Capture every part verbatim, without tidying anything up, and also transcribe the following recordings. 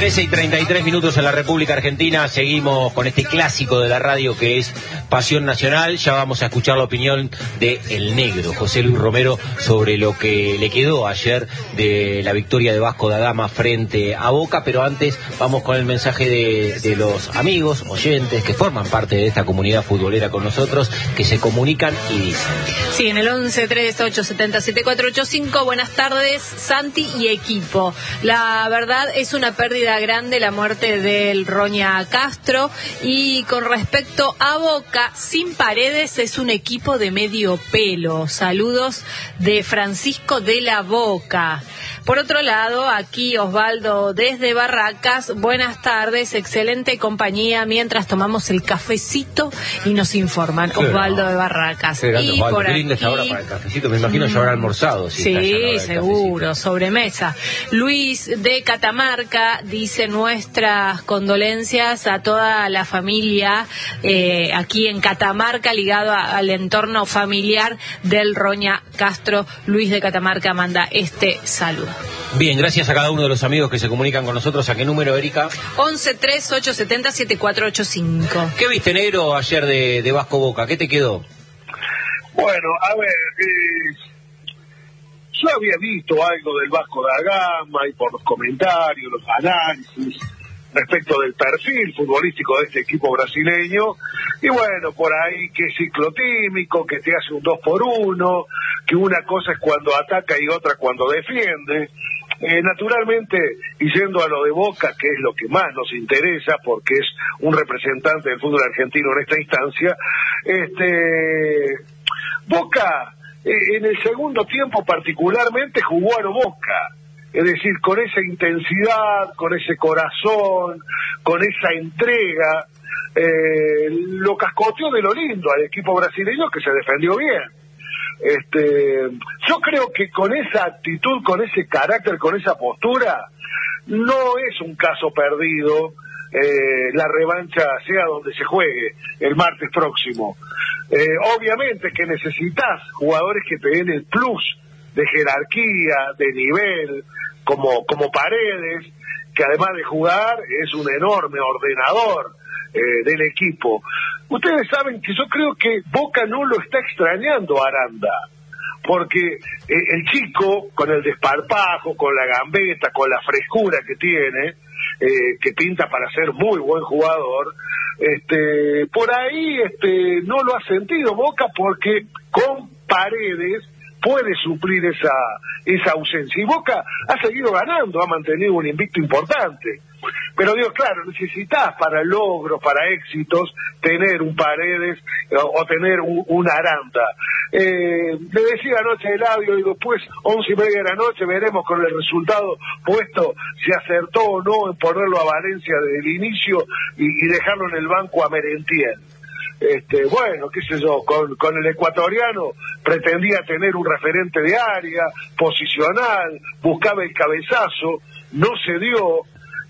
trece y treinta y tres minutos en la República Argentina. Seguimos con este clásico de la radio que es Pasión Nacional. Ya vamos a escuchar la opinión de El Negro, José Luis Romero, sobre lo que le quedó ayer de la victoria de Vasco da Gama frente a Boca. Pero antes vamos con el mensaje de, de los amigos, oyentes que forman parte de esta comunidad futbolera con nosotros, que se comunican y dicen. Sí, en el once tres ocho siete siete cuatro ocho cinco. Buenas tardes, Santi y equipo. La verdad es una pérdida grande la muerte del Roña Castro, y con respecto a Boca, sin Paredes es un equipo de medio pelo. Saludos de Francisco de la Boca. Por otro lado, aquí Osvaldo desde Barracas. Buenas tardes, excelente compañía mientras tomamos el cafecito y nos informan. Sí, Osvaldo no. de Barracas. Sí, y Osvaldo, por qué aquí... linda esta hora para el cafecito. Me imagino mm. ya habrá almorzado. Si sí, seguro, sobremesa. Luis de Catamarca dice nuestras condolencias a toda la familia eh, aquí en Catamarca, ligado a, al entorno familiar del Roña Castro. Luis de Catamarca manda este saludo. Bien, gracias a cada uno de los amigos que se comunican con nosotros. ¿A qué número, Erika? once tres ocho siete cero siete cuatro ocho cinco. ¿Qué viste, Negro, ayer de, de Vasco Boca? ¿Qué te quedó? Bueno, a ver, eh, yo había visto algo del Vasco da Gama y por los comentarios, los análisis respecto del perfil futbolístico de este equipo brasileño, y bueno, por ahí que es ciclotímico, que te hace un dos por uno, que una cosa es cuando ataca y otra cuando defiende. Eh, naturalmente, y yendo a lo de Boca, que es lo que más nos interesa, porque es un representante del fútbol argentino en esta instancia, este Boca, eh, en el segundo tiempo particularmente, jugó a lo Boca. Es decir, con esa intensidad, con ese corazón, con esa entrega, eh, lo cascoteó de lo lindo al equipo brasileño, que se defendió bien. Este, yo creo que con esa actitud, con ese carácter, con esa postura, no es un caso perdido eh, la revancha, sea donde se juegue, el martes próximo. Eh, obviamente que necesitas jugadores que te den el plus de jerarquía, de nivel, como, como Paredes, que además de jugar es un enorme ordenador eh, del equipo. Ustedes saben que yo creo que Boca no lo está extrañando a Aranda, porque eh, el chico, con el desparpajo, con la gambeta, con la frescura que tiene, eh, que pinta para ser muy buen jugador, este, por ahí este, no lo ha sentido Boca, porque con Paredes puede suplir esa esa ausencia. Y Boca ha seguido ganando, ha mantenido un invicto importante. Pero digo, claro, necesitas para logros, para éxitos, tener un Paredes o, o tener un, un Aranda. Eh, le decía anoche el audio, digo, pues once y media de la noche veremos con el resultado puesto si acertó o no en ponerlo a Valencia desde el inicio y, y dejarlo en el banco a Merentiel. Este, bueno, qué sé yo, con, con el ecuatoriano pretendía tener un referente de área, posicional, buscaba el cabezazo, no se dio,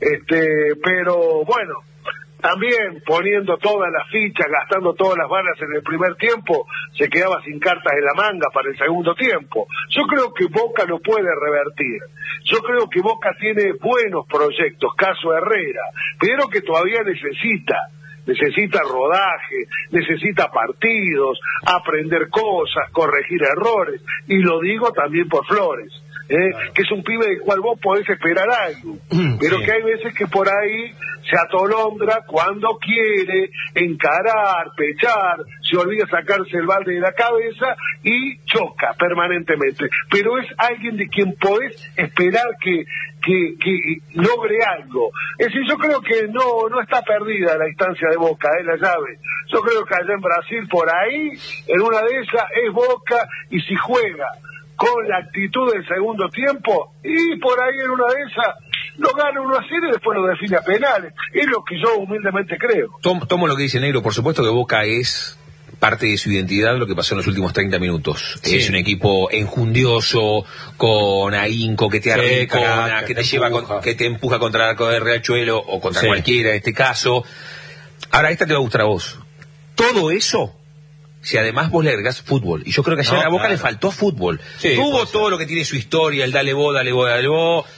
este, pero bueno, también poniendo todas las fichas, gastando todas las balas en el primer tiempo, se quedaba sin cartas en la manga para el segundo tiempo. Yo creo que Boca lo puede revertir, yo creo que Boca tiene buenos proyectos, caso Herrera, pero que todavía necesita necesita rodaje, necesita partidos, aprender cosas, corregir errores, y lo digo también por Flores, ¿eh? Claro. Que es un pibe del cual vos podés esperar algo, mm, pero sí. Que hay veces que por ahí se atolondra cuando quiere encarar, pechar, se olvida sacarse el balde de la cabeza y choca permanentemente, pero es alguien de quien podés esperar que Que, que logre algo. Es decir, yo creo que no no está perdida la instancia de Boca, es eh, la llave. Yo creo que allá en Brasil, por ahí, en una de esas es Boca, y si juega con la actitud del segundo tiempo, y por ahí en una de esas lo gana uno a cero y después lo define a penales. Es lo que yo humildemente creo. Tomo, tomo lo que dice Negro, por supuesto que Boca es parte de su identidad lo que pasó en los últimos treinta minutos. Sí. Es un equipo enjundioso, con ahínco, que te arrincona, sí, que, que te, te lleva con, que te empuja contra el arco de Riachuelo o contra sí. cualquiera en este caso. Ahora, esta te va a gustar a vos. Todo eso, si además vos le agregás fútbol, y yo creo que ayer no, a Boca claro. le faltó fútbol. Sí, tuvo todo lo que tiene su historia, el dale vos, dale vos, dale vos.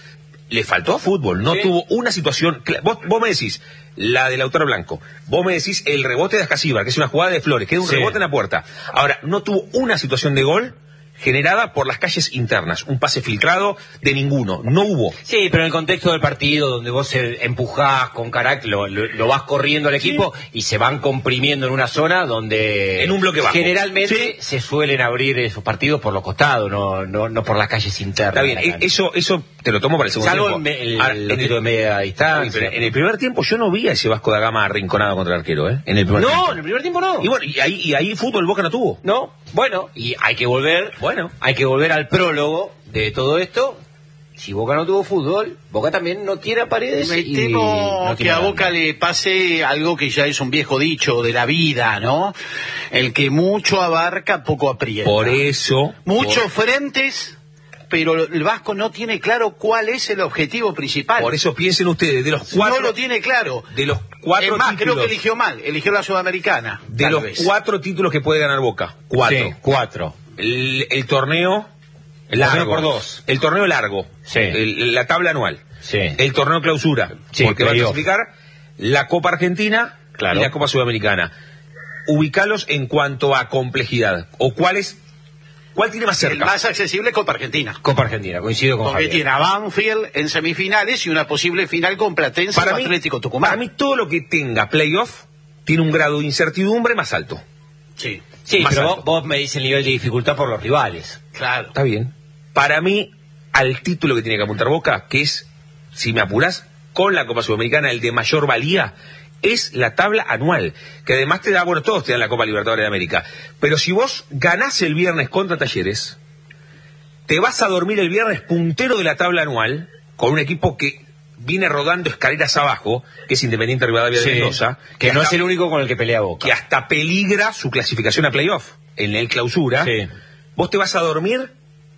le faltó fútbol, no sí. tuvo una situación. Vos, vos me decís, la de Lautaro Blanco, vos me decís el rebote de Ascasíbar, que es una jugada de Flores, que es un sí. rebote en la puerta. Ahora, no tuvo una situación de gol generada por las calles internas, un pase filtrado de ninguno, no hubo. Sí, pero en el contexto del partido, donde vos empujás con carácter, lo, lo, lo vas corriendo al equipo sí. y se van comprimiendo en una zona donde en un bloque bajo. Generalmente sí. se suelen abrir esos partidos por los costados, no no, no por las calles internas. Está bien, eso eso te lo tomo para el segundo Salvo tiempo. Salvo el, el, el tiro de media distancia. En el primer tiempo yo no vi a ese Vasco da Gama arrinconado contra el arquero, ¿eh? En el primer no, tiempo. en el primer tiempo no. Y bueno, y ahí, y ahí fútbol Boca no tuvo. No, bueno, y hay que volver... Bueno, hay que volver al prólogo de todo esto. Si Boca no tuvo fútbol, Boca también no tiene paredes. Me y temo no que a Boca nada. Le pase algo que ya es un viejo dicho de la vida, ¿no? El que mucho abarca, poco aprieta. Por eso... Muchos por... frentes, pero el Vasco no tiene claro cuál es el objetivo principal. Por eso piensen ustedes, de los cuatro... No lo tiene claro. De los cuatro es más, títulos... creo que eligió mal, eligió la Sudamericana. De los vez. cuatro títulos que puede ganar Boca, cuatro. Sí, cuatro. El, el torneo... El largo. torneo por dos. El torneo largo. Sí. El, la tabla anual. Sí. El torneo clausura. Sí, porque va a playoff. clasificar la Copa Argentina claro. y la Copa Sudamericana. Ubicalos en cuanto a complejidad. ¿O cuál es, cuál tiene más cerca? El más accesible, Copa Argentina. Copa Argentina, coincido con Porque Javier. tiene a Banfield en semifinales y una posible final con Platense para o mí, Atlético Tucumán. Para mí todo lo que tenga playoff tiene un grado de incertidumbre más alto. Sí. Sí, más pero alto. vos, vos me dices el nivel de dificultad por los rivales. Claro. Está bien. Para mí, al título que tiene que apuntar Boca, que es, si me apurás, con la Copa Sudamericana, el de mayor valía, es la tabla anual, que además te da, bueno, todos te dan la Copa Libertadores de América, pero si vos ganás el viernes contra Talleres, te vas a dormir el viernes puntero de la tabla anual, con un equipo que viene rodando escaleras abajo, que es Independiente Rivadavia sí, de Mendoza, que, que hasta, no es el único con el que pelea Boca. que hasta peligra su clasificación a playoff, en el clausura, sí. Vos te vas a dormir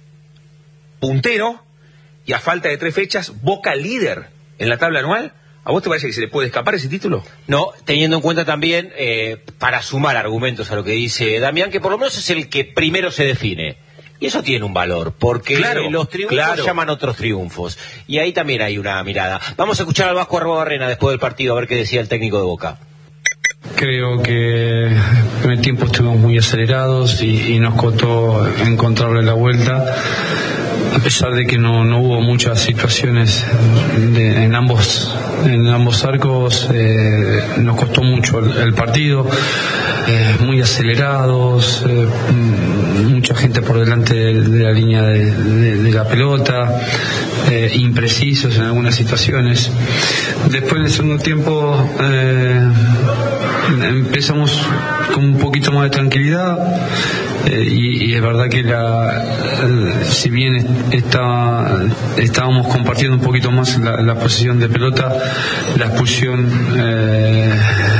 puntero, y a falta de tres fechas, Boca líder en la tabla anual. ¿A vos te parece que se le puede escapar ese título? No, teniendo en cuenta también, eh, para sumar argumentos a lo que dice Damián, que por lo menos es el que primero se define. Y eso tiene un valor, porque claro, los triunfos claro. llaman otros triunfos. Y ahí también hay una mirada. Vamos a escuchar al Vasco Arruabarrena después del partido, a ver qué decía el técnico de Boca. Creo que en el primer tiempo estuvimos muy acelerados y, y nos costó encontrarle la vuelta, a pesar de que no, no hubo muchas situaciones de, en ambos en ambos arcos. Eh, nos costó mucho el, el partido, eh, muy acelerados, eh, mucha gente por delante de, de la línea de, de, de la pelota, eh, imprecisos en algunas situaciones. Después en el segundo tiempo eh, empezamos con un poquito más de tranquilidad, eh, y, y es verdad que la, eh, si bien está, estábamos compartiendo un poquito más la, la posición de pelota, la expulsión eh,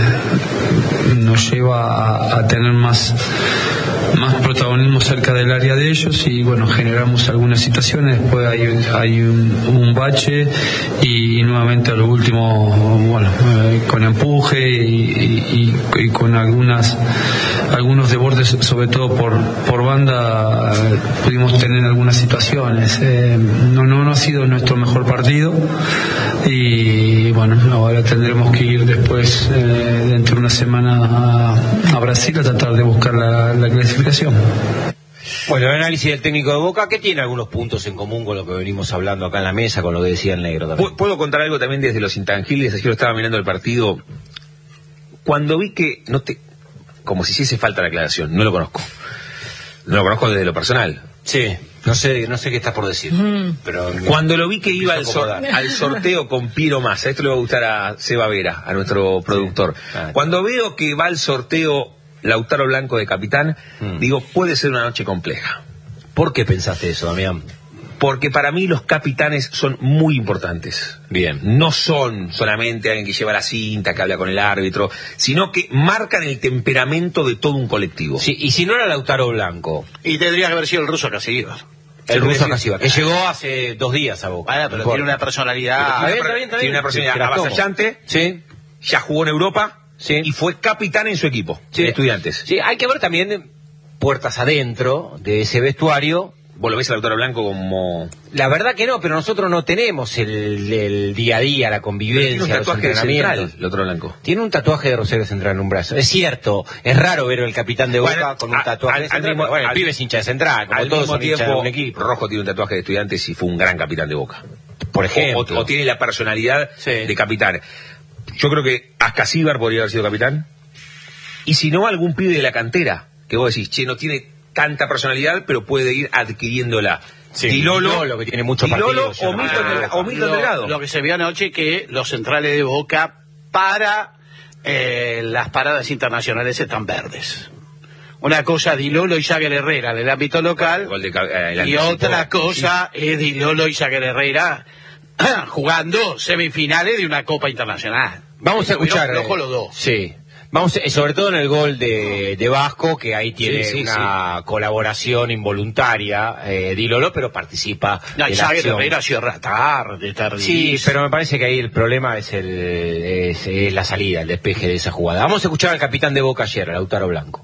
nos lleva a, a tener más más protagonismo cerca del área de ellos, y bueno, generamos algunas situaciones. Después hay, hay un, un bache y, y nuevamente a lo último, bueno, eh, con empuje y, y, y con algunas algunos desbordes, sobre todo por por banda, eh, pudimos tener algunas situaciones. Eh, no, no no ha sido nuestro mejor partido, y bueno, ahora tendremos que ir después, eh, dentro de una semana a, a Brasil a tratar de buscar la, la clasificación. Bueno, el análisis del técnico de Boca, que tiene algunos puntos en común con lo que venimos hablando acá en la mesa, con lo que decía el negro también. ¿Puedo contar algo también desde los intangibles? Ayer estaba mirando el partido. Cuando vi que, no te, como si hiciese falta la aclaración, no lo conozco. No lo conozco desde lo personal. Sí, no sé, no sé qué estás por decir. Mm. Pero cuando lo vi que iba al, sor, al sorteo con Piro Massa, esto le va a gustar a Seba Vera, a nuestro productor. Sí. Ah, cuando veo que va al sorteo Lautaro Blanco de capitán, mm. digo, puede ser una noche compleja. ¿Por qué pensaste eso, Damián? Porque para mí los capitanes son muy importantes. Bien. No son solamente alguien que lleva la cinta, que habla con el árbitro, sino que marcan el temperamento de todo un colectivo. Sí, y si no era Lautaro Blanco. Y tendría que haber sido el ruso Acasíbar. El, el ruso Acasíbar, que llegó hace dos días a Boca. Vale, pero tiene una personalidad. Tiene, una, bien, bien, tiene una personalidad avasallante. Sí. Ya jugó en Europa. Sí. Y fue capitán en su equipo, sí. de Estudiantes. Sí, hay que ver también puertas adentro de ese vestuario, ¿Vos lo ves a Lautaro Blanco como...? La verdad que no, pero nosotros no tenemos el, el día a día, la convivencia, tiene un tatuaje los entrenamientos. central, Lautaro Blanco. Tiene un tatuaje de Rosario Central en un brazo. Es cierto, es raro ver al capitán de Boca Bueno, con un tatuaje al, de Central. al mismo, bueno, el al, pibe es hincha de Central, como al todos mismo son hinchas tiempo, de un equipo. Rojo tiene un tatuaje de Estudiantes y fue un gran capitán de Boca. Por ejemplo. O, o, o tiene la personalidad sí. de capitán. Yo creo que Ascasíbar podría haber sido capitán. Y si no, algún pibe de la cantera, que vos decís, che, no tiene tanta personalidad, pero puede ir adquiriéndola. Sí, Dilolo, Dilolo, que tiene muchos Dilolo partidos. o Milton, Ah, o Milton lo, Delgado. Lo que se vio anoche que los centrales de Boca para eh, las paradas internacionales están verdes. Una cosa Dilolo y Jagger Herrera del ámbito local, Gol de, eh, el y anticipo, otra cosa sí. es Dilolo y Jagger Herrera jugando semifinales de una Copa Internacional. Vamos a escuchar. Flojo los dos. Sí. Vamos, eh, sobre todo en el gol de, de Vasco, que ahí tiene Sí, sí, una sí. colaboración involuntaria, eh, Dilolo, pero participa No, de y la Jagger acción. Herrera cierra tarde, tarde. Sí, pero me parece que ahí el problema es, el, es, es la salida, el despeje de esa jugada. Vamos a escuchar al capitán de Boca ayer, a Lautaro Blanco.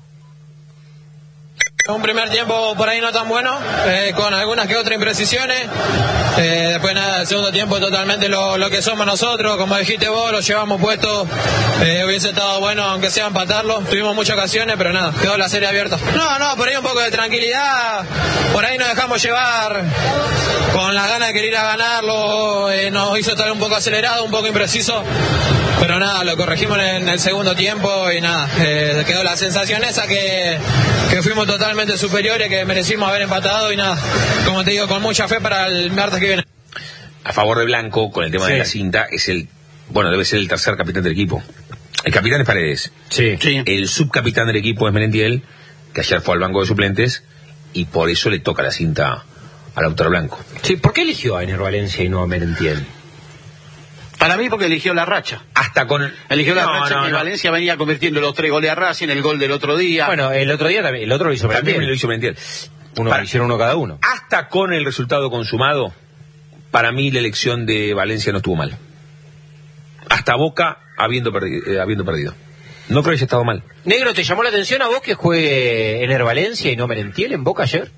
Un primer tiempo por ahí no tan bueno, eh, con algunas que otras imprecisiones. Eh, después nada, el segundo tiempo totalmente lo, lo que somos nosotros, como dijiste vos, lo llevamos puesto. Eh, hubiese estado bueno aunque sea empatarlo. Tuvimos muchas ocasiones, pero nada, quedó la serie abierta. No, no, por ahí un poco de tranquilidad. Por ahí nos dejamos llevar con las ganas de querer ir a ganarlo. Eh, nos hizo estar un poco acelerado, un poco impreciso. Pero nada, lo corregimos en el segundo tiempo y nada, eh, quedó la sensación esa que, que fuimos totalmente superiores, que merecimos haber empatado y nada, como te digo, con mucha fe para el martes que viene. A favor de Blanco, con el tema Sí. de la cinta, es el, bueno, debe ser el tercer capitán del equipo. El capitán es Paredes. Sí. Sí. El subcapitán del equipo es Merentiel, que ayer fue al banco de suplentes, y por eso le toca la cinta a Lautaro Blanco. Sí, ¿por qué eligió a Ener Valencia y no a Merentiel? Para mí porque eligió la racha. Hasta con... Eligió la No, racha no, que no. Valencia venía convirtiendo los tres goles a Racing, el gol del otro día. Bueno, el otro día también, el otro lo hizo También Merentiel. lo hizo Merentiel. Uno, Para- hicieron uno cada uno. Hasta con el resultado consumado, para mí la elección de Valencia no estuvo mal. Hasta Boca habiendo, perdi- eh, habiendo perdido. No creo que haya estado mal. Negro, ¿te llamó la atención a vos que juegue Ener Valencia y no Merentiel en Boca ayer?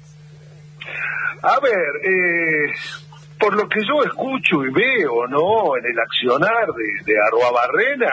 A ver, eh, por lo que yo escucho y veo, ¿no? En el accionar de, de Arruabarrena,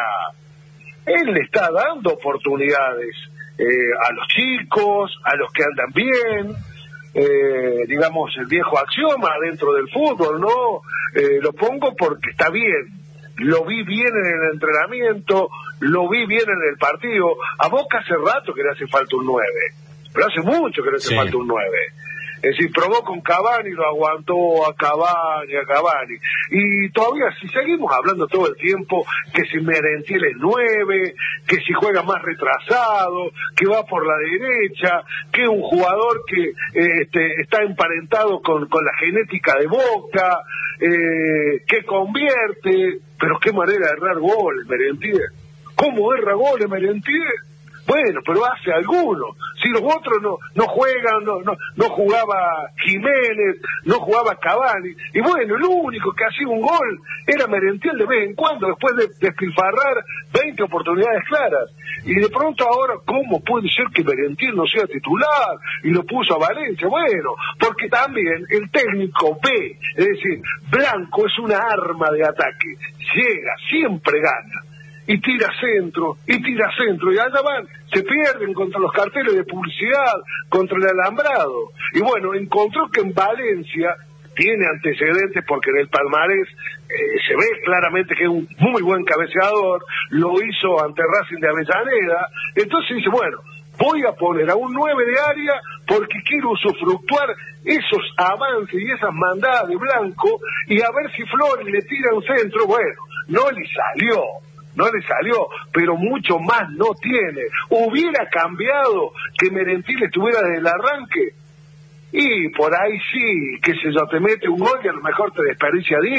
él le está dando oportunidades eh, a los chicos, a los que andan bien, eh, digamos, el viejo axioma dentro del fútbol, ¿no? Eh, lo pongo porque está bien. Lo vi bien en el entrenamiento, lo vi bien en el partido. A Boca hace rato que le hace falta un nueve, pero hace mucho que le hace Sí. falta un nueve. Es decir, probó con Cavani, lo aguantó a Cavani, a Cavani. Y todavía, si seguimos hablando todo el tiempo que si Merentiel es nueve, que si juega más retrasado, que va por la derecha, que es un jugador que eh, este, está emparentado con, con la genética de Boca, eh, que convierte, pero qué manera de errar goles, Merentiel. ¿Cómo erra goles, Merentiel? Bueno, pero hace algunos. Si los otros no no juegan, no no no jugaba Jiménez, no jugaba Cavani. Y bueno, el único que hacía un gol era Merentiel de vez en cuando, después de despilfarrar veinte oportunidades claras. Y de pronto ahora, ¿cómo puede ser que Merentiel no sea titular? Y lo puso a Valencia. Bueno, porque también el técnico ve, es decir, Blanco es una arma de ataque. Llega, siempre gana. Y tira centro, y tira centro, y allá van, se pierden contra los carteles de publicidad, contra el alambrado. Y bueno, encontró que en Valencia tiene antecedentes porque en el palmarés eh, se ve claramente que es un muy buen cabeceador, lo hizo ante Racing de Avellaneda, entonces dice, bueno, voy a poner a un nueve de área porque quiero usufructuar esos avances y esas mandadas de Blanco y a ver si Flores le tira un centro. Bueno, no le salió. No le salió, pero mucho más no tiene. ¿Hubiera cambiado que Merentiel estuviera desde el arranque? Y por ahí sí, que se yo, te mete un gol y a lo mejor te desperdicia diez.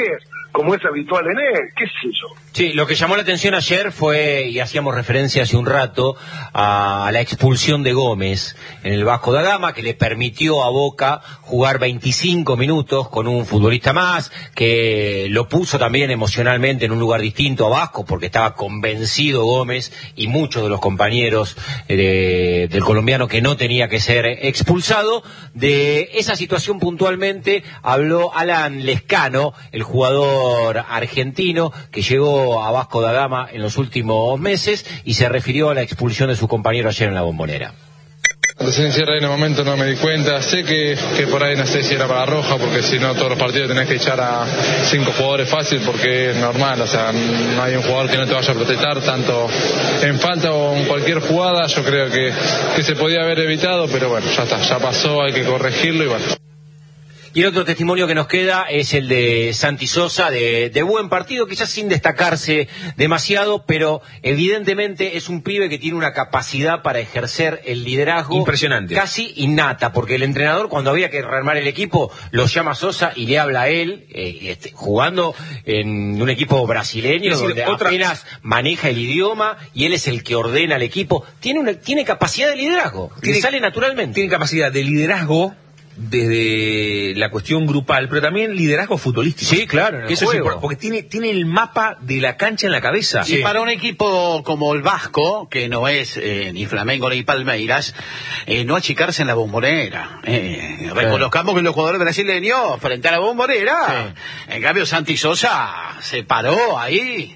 como es habitual en él, qué sé yo. Sí, lo que llamó la atención ayer fue, y hacíamos referencia hace un rato, a la expulsión de Gómez en el Vasco da Gama, que le permitió a Boca jugar veinticinco minutos con un futbolista más, que lo puso también emocionalmente en un lugar distinto a Vasco, porque estaba convencido Gómez y muchos de los compañeros eh, del colombiano que no tenía que ser expulsado. De esa situación puntualmente habló Alan Lescano, el jugador argentino que llegó a Vasco da Gama en los últimos meses, y se refirió a la expulsión de su compañero ayer en la Bombonera. Recién cierra en el momento, no me di cuenta. Sé que, que por ahí no sé si era para roja, porque si no todos los partidos tenés que echar a cinco jugadores fácil, porque es normal, o sea, no hay un jugador que no te vaya a protestar tanto en falta o en cualquier jugada. Yo creo que, que se podía haber evitado, pero bueno, ya está, ya pasó, hay que corregirlo y bueno. Y el otro testimonio que nos queda es el de Santi Sosa, de, de buen partido, quizás sin destacarse demasiado, pero evidentemente es un pibe que tiene una capacidad para ejercer el liderazgo impresionante, casi innata, porque el entrenador, cuando había que rearmar el equipo, lo llama a Sosa y le habla a él, eh, este, jugando en un equipo brasileño, es decir, donde otra... apenas maneja el idioma y él es el que ordena al equipo. Tiene una, tiene capacidad de liderazgo, tiene, que sale naturalmente. Tiene capacidad de liderazgo desde la cuestión grupal, pero también liderazgo futbolístico. Sí, claro, en el Eso juego. Es porque tiene, tiene el mapa de la cancha en la cabeza. Sí. Y para un equipo como el Vasco, que no es eh, ni Flamengo ni Palmeiras, eh, no achicarse en la Bombonera. Eh, reconozcamos que los jugadores brasileños frente a la Bombonera, sí. En cambio Santi Sosa se paró ahí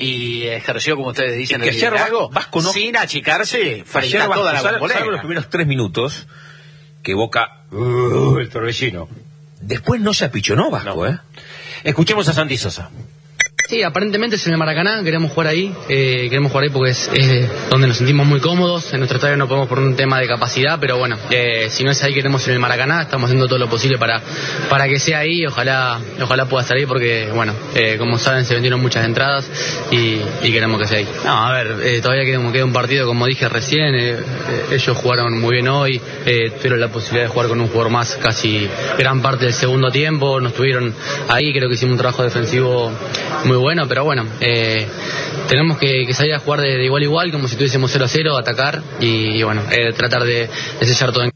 y ejerció, como ustedes dicen, el liderazgo, Vasco no, sin achicarse frente a toda la Bombonera. Salvo los primeros tres minutos, que Boca... Uh, el torbellino. Después no se apichonó Vasco, no. ¿eh? Escuchemos a Santi Sosa. Sí, aparentemente es en el Maracaná, queremos jugar ahí, eh, queremos jugar ahí porque es, es donde nos sentimos muy cómodos. En nuestro estadio no podemos por un tema de capacidad, pero bueno, eh, si no es ahí, queremos en el Maracaná. Estamos haciendo todo lo posible para para que sea ahí. Ojalá ojalá pueda estar ahí porque, bueno, eh, como saben, se vendieron muchas entradas y, y queremos que sea ahí. No, a ver, eh, todavía queda, queda un partido, como dije recién. Eh, eh, ellos jugaron muy bien hoy, eh, tuvieron la posibilidad de jugar con un jugador más casi gran parte del segundo tiempo. Nos tuvieron ahí, creo que hicimos un trabajo defensivo muy bueno, pero bueno, eh, tenemos que, que salir a jugar de, de igual a igual, como si tuviésemos cero a cero, atacar y, y bueno, eh, tratar de, de sellar todo en...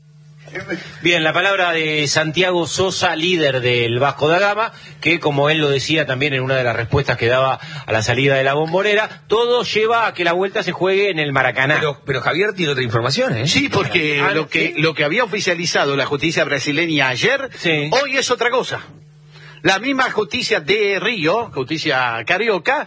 Bien, la palabra de Santiago Sosa, líder del Vasco da Gama, que como él lo decía también en una de las respuestas que daba a la salida de la Bombonera, todo lleva a que la vuelta se juegue en el Maracaná. Pero, pero Javier tiene otra información, ¿eh? Sí, porque ah, lo que, ¿sí? lo que había oficializado la justicia brasileña ayer, sí. Hoy es otra cosa. La misma justicia de Río, justicia carioca,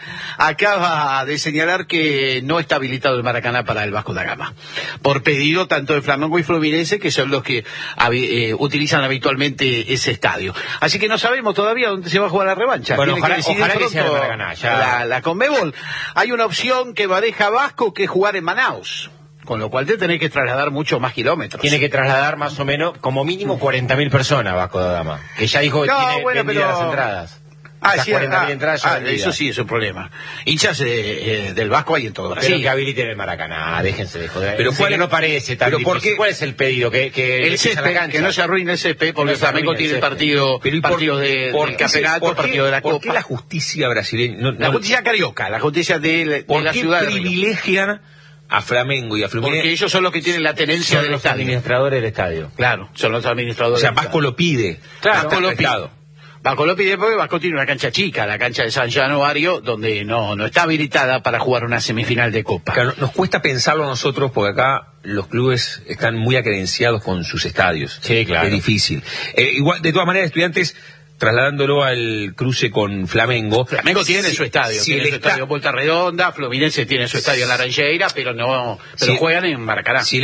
acaba de señalar que no está habilitado el Maracaná para el Vasco da Gama, por pedido tanto de Flamengo y Fluminense, que son los que eh, utilizan habitualmente ese estadio. Así que no sabemos todavía dónde se va a jugar la revancha. Bueno, Tiene ojalá que, ojalá que sea el Maracaná. Ya. La, la Conmebol. Hay una opción que maneja Vasco, que es jugar en Manaus. Con lo cual te tenés que trasladar muchos más kilómetros. Tiene que trasladar más o menos, como mínimo, cuarenta mil personas Vasco da Gama. Que ya dijo que no, tiene bueno, vendidas pero... las entradas. Ah, Las sí, cuarenta mil ah, entradas ya ah, vendidas. eso sí es un problema. Hinchas eh, eh, del Vasco hay en todo Brasil. Pero que habiliten el Maracaná, déjense de joder. Pero cuál, no parece tan pero difícil. ¿por qué? ¿Cuál es el pedido? Que, que el césped, que no se arruine el césped, porque el Flamengo tiene el partido, pero partido de, por, del campeonato, ¿por qué, partido de la ¿por Copa. ¿Por qué la justicia brasileña? No, la no, justicia carioca, la justicia de, de ¿por la qué ciudad de privilegian a Flamengo y a Fluminense? Porque ellos son los que tienen la tenencia son del los estadio. administradores del estadio. Claro, son los administradores. O sea, del Vasco estadio. lo pide. Claro, Vasco lo pide. Vasco lo pide porque Vasco tiene una cancha chica, la cancha de San Januario, donde no, no está habilitada para jugar una semifinal de Copa. Claro, nos cuesta pensarlo a nosotros porque acá los clubes están muy acerenciados con sus estadios. Sí, claro. Es difícil. Eh, igual, de todas maneras, Estudiantes, trasladándolo al cruce con Flamengo. Flamengo tiene si, su estadio, si tiene el su esta... estadio Volta Redonda, Fluminense tiene su estadio en Laranjeira, pero no, pero si, juegan en Maracaná. Si el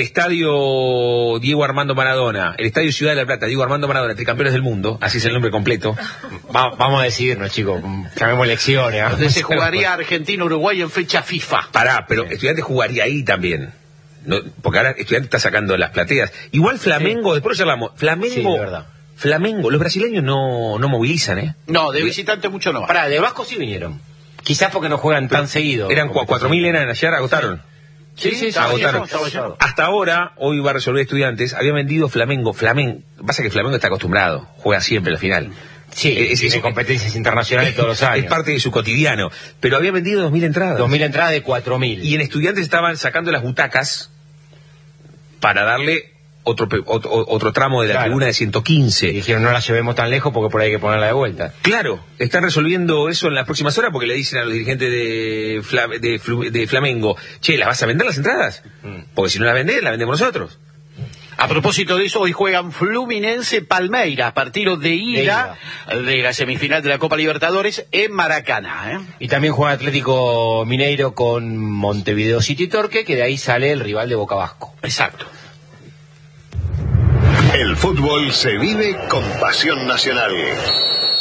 estadio Diego Armando Maradona, el estadio Ciudad de la Plata, Diego Armando Maradona, tricampeones del mundo, así es el nombre completo. Va, vamos a decidirnos, chicos, llamemos elecciones. ¿eh? Donde se jugaría Argentina-Uruguay en fecha FIFA. Pará, pero sí. Estudiantes jugaría ahí también. No, porque ahora Estudiantes está sacando las plateas. Igual Flamengo, sí. Después hablamos, Flamengo... Sí, de verdad. Flamengo, los brasileños no, no movilizan, ¿eh? No, de visitante mucho no. Pará, de Vasco sí vinieron. Quizás porque no juegan tan seguido. Eran cuatro mil, eran ayer, agotaron. Sí, sí, sí, sí agotaron. Estaba lleno. Hasta ahora, hoy va a resolver Estudiantes, había vendido Flamengo. Flamengo, pasa que Flamengo está acostumbrado, juega siempre al final. Sí, es, tiene es, competencias internacionales todos los años. Es parte de su cotidiano. Pero había vendido dos mil entradas. dos mil entradas de cuatro mil. Y en Estudiantes estaban sacando las butacas para darle otro otro, otro tramo de la claro. tribuna de ciento quince. Y dijeron, no la llevemos tan lejos porque por ahí hay que ponerla de vuelta. Claro, están resolviendo eso en las próximas horas porque le dicen a los dirigentes de, Fla, de, de Flamengo, che, ¿las vas a vender las entradas? Mm. Porque si no las vendés, las vendemos nosotros. A propósito de eso, hoy juegan Fluminense Palmeiras, partido de ida de, de la semifinal de la Copa Libertadores en Maracaná. ¿eh? Y también juega Atlético Mineiro con Montevideo City Torque, que de ahí sale el rival de Boca Vasco. Exacto. El fútbol se vive con pasión nacional.